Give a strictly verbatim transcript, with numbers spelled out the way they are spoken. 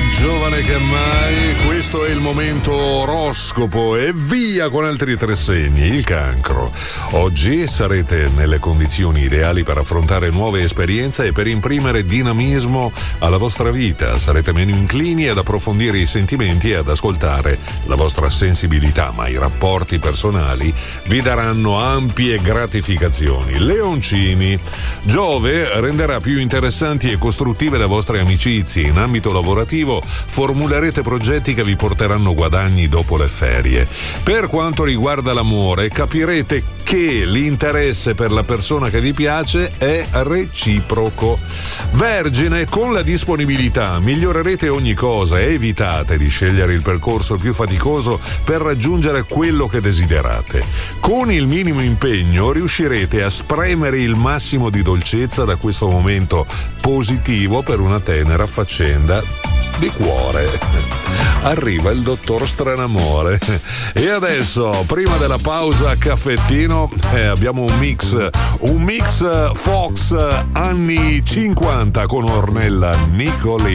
giovane che mai, questo è il momento oroscopo e via con altri tre segni. Il Cancro. Oggi sarete nelle condizioni ideali per affrontare nuove esperienze e per imprimere dinamismo alla vostra vita. Sarete meno inclini ad approfondire i sentimenti e ad ascoltare la vostra sensibilità, ma i rapporti personali vi daranno ampie gratificazioni. Leoncini. Giove renderà più interessanti e costruttive le vostre amicizie. In ambito lavorativo formulerete progetti che vi porteranno guadagni dopo le ferie. Per quanto riguarda l'amore, capirete che l'interesse per la persona che vi piace è reciproco. Vergine, con la disponibilità migliorerete ogni cosa e evitate di scegliere il percorso più faticoso per raggiungere quello che desiderate. Con il minimo impegno riuscirete a spremere il massimo di dolcezza da questo momento positivo per una tenera faccenda di cuore. Arriva il dottor Stranamore. E adesso, prima della pausa caffettino, eh, abbiamo un mix, un mix Fox anni cinquanta con Ornella Nicoli.